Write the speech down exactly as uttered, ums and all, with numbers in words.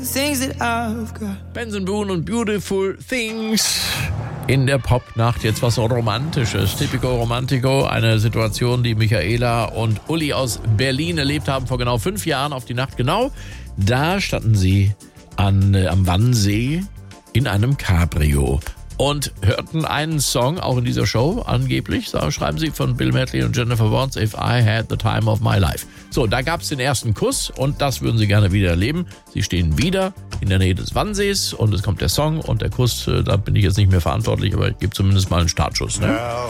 Benson Boone und Beautiful Things. In der Popnacht jetzt was Romantisches. Typico Romantico, eine Situation, die Michaela und Uli aus Berlin erlebt haben vor genau fünf Jahren auf die Nacht genau. Da standen sie an, äh, am Wannsee in einem Cabrio und hörten einen Song, auch in dieser Show angeblich, da schreiben sie, von Bill Medley und Jennifer Warnes, If I Had the Time of My Life. So, da gab es den ersten Kuss und das würden sie gerne wieder erleben. Sie stehen wieder in der Nähe des Wannsees und es kommt der Song und der Kuss, da bin ich jetzt nicht mehr verantwortlich, aber ich gebe zumindest mal einen Startschuss. Ne?